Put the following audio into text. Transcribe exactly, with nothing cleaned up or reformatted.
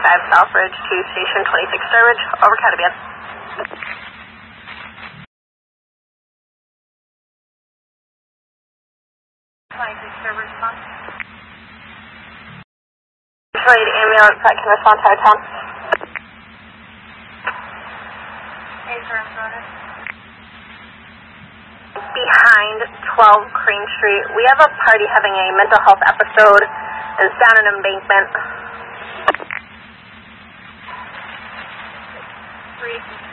five Southridge to Station twenty-six Sturbridge. Over Catabia. twenty-six Sturbridge, respond. Detroit ambulance that can respond to our town. Hey, sir, I'm sorry. Behind twelve Crane Street. We have a party having a mental health episode. It's down an embankment. Three.